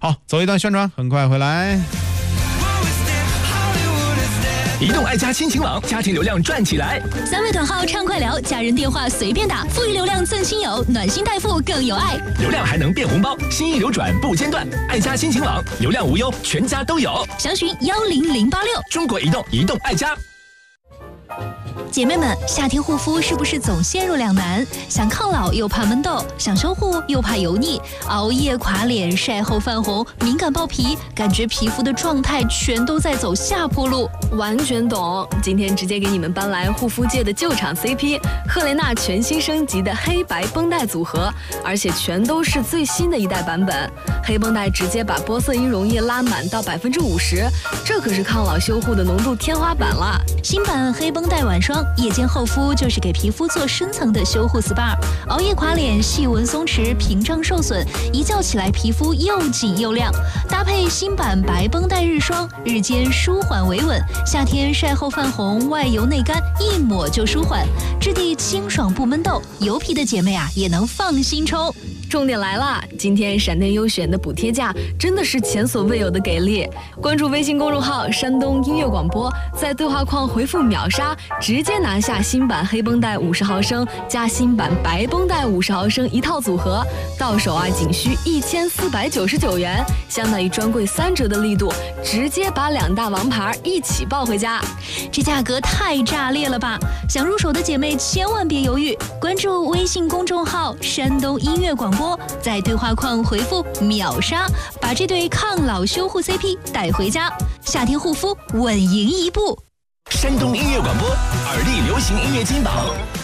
好，走一段宣传，很快回来。 移动爱家亲情网，家庭流量赚起来。 3位短号畅快聊，家人电话随便打，富裕流量赠亲友，暖心代付更有爱。 流量还能变红包，心意流转不间断。爱家亲情网，流量无忧，全家都有。 详询10086。 中国移动，移动爱家。 姐妹们，夏天护肤是不是总陷入两难？想抗老又怕闷痘，想修护又怕油腻，熬夜垮脸，晒后泛红，敏感爆皮，感觉皮肤的状态全都在走下坡路。 完全懂，今天直接给你们搬来护肤界的救场 CP 赫莲娜全新升级的黑白绷带组合，而且全都是最新的一代版本。黑绷带直接把玻色因溶液拉满到50%，这可是抗老修护的浓度天花板了。 新版黑绷带晚霜，夜间厚敷就是给皮肤做深层的修护 SPA， 熬夜垮脸，细纹松弛，屏障受损，一觉起来皮肤又紧又亮。搭配新版白绷带日霜，日间舒缓维稳，夏天晒后泛红，外油内干，一抹就舒缓，质地清爽不闷痘，油皮的姐妹啊也能放心冲。 重点来了，今天闪电优选的补贴价真的是前所未有的给力！关注微信公众号山东音乐广播，在对话框回复秒杀，直接拿下新版黑绷带50毫升加新版白绷带50毫升一套组合，到手啊仅需1499元，相当于专柜3折的力度，直接把2大王牌一起抱回家。 这价格太炸裂了吧！想入手的姐妹千万别犹豫，关注微信公众号山东音乐广播，在对话框回复秒杀，把这对抗老修护 CP 带回家，夏天护肤稳赢一步。 山东音乐广播，耳力流行音乐金榜。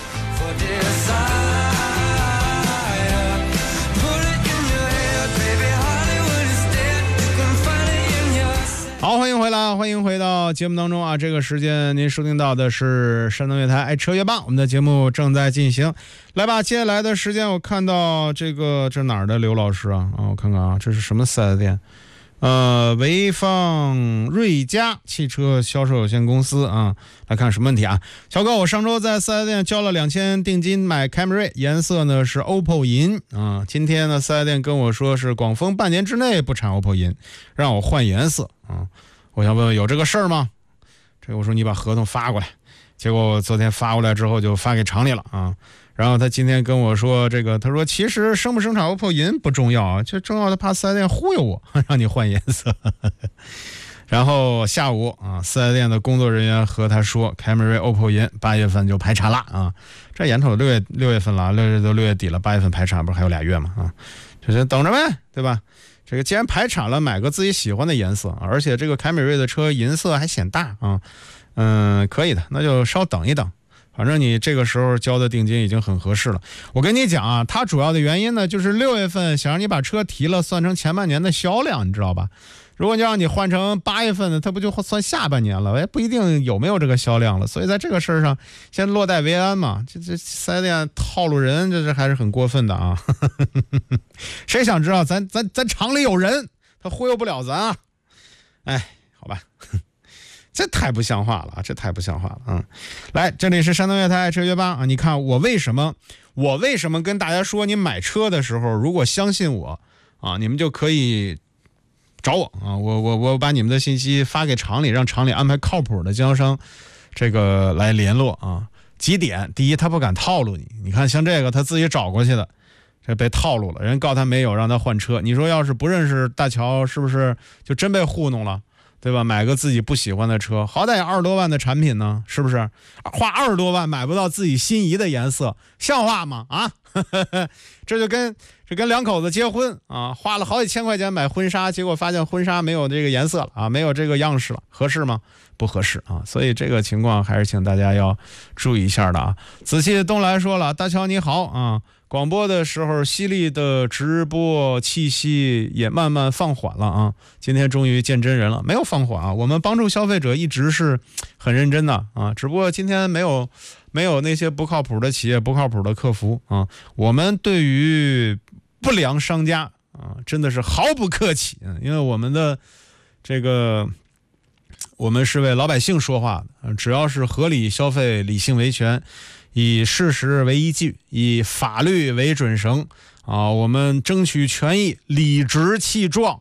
好，欢迎回来，欢迎回到节目当中啊！这个时间您收听到的是山东乐台爱车乐吧，我们的节目正在进行。来吧，接下来的时间我看到这哪儿的刘老师啊？我看看啊，这是什么4S店？潍坊瑞佳汽车销售有限公司啊。来看什么问题啊？小哥，我上周在4S店交了2000定金买凯美瑞，颜色呢是 OPPO 银啊。今天呢4S店跟我说是广丰半年之内不产 OPPO 银，让我换颜色啊。我想问问有这个事儿吗？这个我说你把合同发过来，结果昨天发过来之后就发给厂里了啊。然后他今天跟我说他说其实生不生产 OPPO 银不重要啊，就重要他怕4S店忽悠我，让你换颜色。然后下午啊，4S店的工作人员和他说，凯美瑞 OPPO 银8月份就排产了啊。这年头6月份了，都6月底了，8月份排产不是还有2月吗？啊，就是等着呗，对吧？这个既然排产了，买个自己喜欢的颜色，而且这个凯美瑞的车银色还显大啊，可以的，那就稍等一等。反正你这个时候交的定金已经很合适了。我跟你讲啊，它主要的原因呢，就是6月份想让你把车提了，算成前半年的销量，你知道吧？如果你让你换成8月份的，它不就算下半年了？不一定有没有这个销量了。所以在这个事儿上，先落袋为安嘛。这4S店套路人，这还是很过分的啊！谁想知道咱厂里有人，他忽悠不了咱啊！哎，好吧。这太不像话了，这太不像话了啊！来，这里是山东乐台爱车乐吧啊！你看我为什么跟大家说，你买车的时候如果相信我啊，你们就可以找我啊！我把你们的信息发给厂里，让厂里安排靠谱的经销商这个来联络啊。几点？第一，他不敢套路你。你看像这个他自己找过去的，这被套路了，人告他没有，让他换车。你说要是不认识大乔，是不是就真被糊弄了？对吧？买个自己不喜欢的车，好歹20多万的产品呢，是不是？花20多万买不到自己心仪的颜色，像话吗？啊，这跟两口子结婚啊，花了好几千块钱买婚纱，结果发现婚纱没有这个颜色了啊，没有这个样式了，合适吗？不合适啊。所以这个情况还是请大家要注意一下的啊。仔细东来说了，大乔你好啊。广播的时候犀利的直播气息也慢慢放缓了啊，今天终于见真人了。没有放缓啊，我们帮助消费者一直是很认真的啊，只不过今天没有那些不靠谱的企业、不靠谱的客服啊，我们对于不良商家啊真的是毫不客气，因为我们的这个我们是为老百姓说话的，只要是合理消费、理性维权，以事实为依据，以法律为准绳啊，我们争取权益，理直气壮